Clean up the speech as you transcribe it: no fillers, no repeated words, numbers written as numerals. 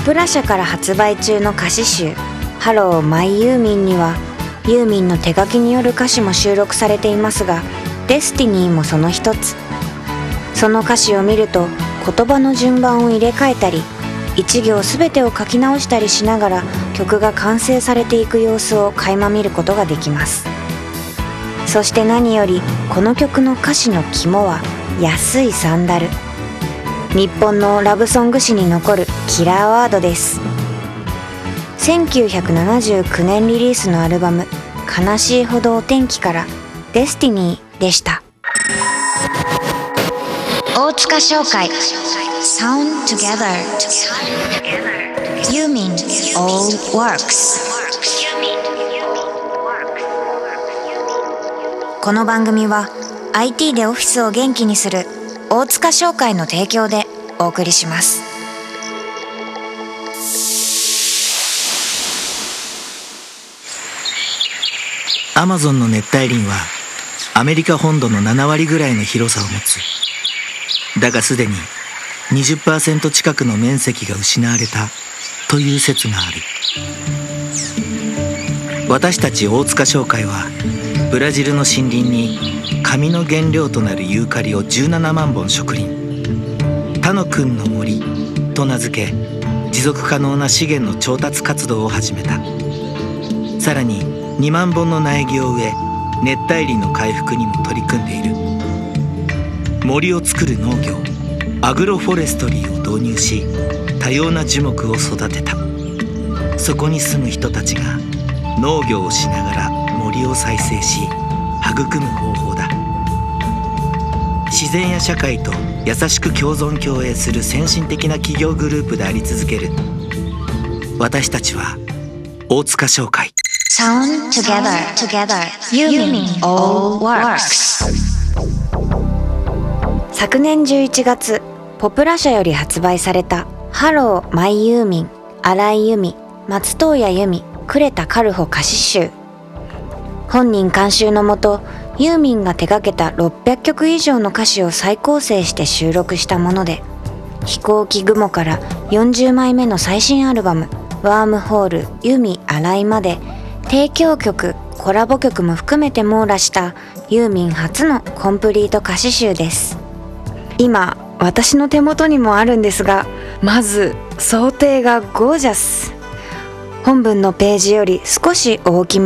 プラ社から発売中の歌詞集ハローマイユーミンにはユーミンの手書きによる歌詞も収録されていますが、デスティニーもその一つ。その歌詞を見ると言葉の順番を入れ替えたり、一行すべてを書き直したりしながら曲が完成されていく様子を垣間見ることができます。そして何よりこの曲の歌詞の肝は安いサンダル。日本のラブソング史に残るキラーワードです。1979年リリースのアルバム悲しいほどお天気からデスティニーでした。大塚商会 Sound Together You mean all works。 この番組は IT でオフィスを元気にする大塚商会の提供でお送りします。 アマゾンの熱帯林はアメリカ本土の7割ぐらいの広さを持つ。だがすでに 20% 近くの面積が失われたという説がある。私たち大塚商会はブラジルの森林に紙の原料となるユーカリを17万本植林。他の君の森と名付け、持続可能な資源の調達活動を始めた。さらに2万本の苗木を植え、熱帯林の回復にも取り組んでいる。森を作る農業、アグロフォレストリーを導入し、多様な樹木を育てた。そこに住む人たちが農業をしながら森を再生し育む方法だ。自然や社会と優しく共存共栄する先進的な企業グループであり続ける私たちは大塚商会。 Sound Together You mean all works。 昨年11月ポプラ社より発売されたハローマイユーミン、荒井由実、松任谷由実、呉田カルホ歌詞集。本人監修のもとユーミンが手掛けた600曲以上の歌詞を再構成して収録したもので、飛行機雲から40枚目の最新アルバムワームホール由実荒井まで提供曲コラボ曲も含めて網羅したユーミン初のコンプリート歌詞集です。今私の手元にもあるんですが、まず想定がゴージャス。本文のページより少し大きめ